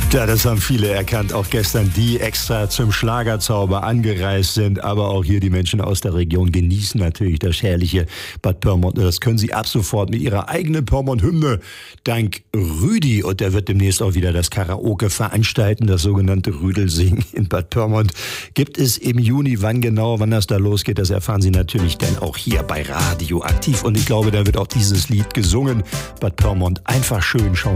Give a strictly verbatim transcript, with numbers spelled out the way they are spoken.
Ja, das haben viele erkannt, auch gestern, die extra zum Schlagerzauber angereist sind. Aber auch hier die Menschen aus der Region genießen natürlich das herrliche Bad Pyrmont. Das können sie ab sofort mit ihrer eigenen Pyrmont-Hymne. Dank Rüdi. Und der wird demnächst auch wieder das Karaoke veranstalten, das sogenannte Rüdelsingen in Bad Pyrmont. Gibt es im Juni. Wann genau, wann das da losgeht, das erfahren Sie natürlich dann auch hier bei Radio Aktiv. Und ich glaube, da wird auch dieses Lied gesungen. Bad Pyrmont, einfach schön. Schauen